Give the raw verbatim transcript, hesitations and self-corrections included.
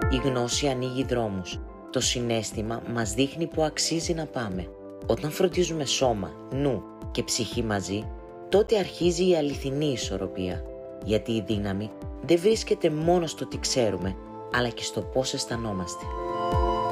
Η γνώση ανοίγει δρόμους. Το συναίσθημα μας δείχνει που αξίζει να πάμε. Όταν φροντίζουμε σώμα, νου και ψυχή μαζί, τότε αρχίζει η αληθινή ισορροπία. Γιατί η δύναμη δεν βρίσκεται μόνο στο τι ξέρουμε, αλλά και στο πώς αισθανόμαστε.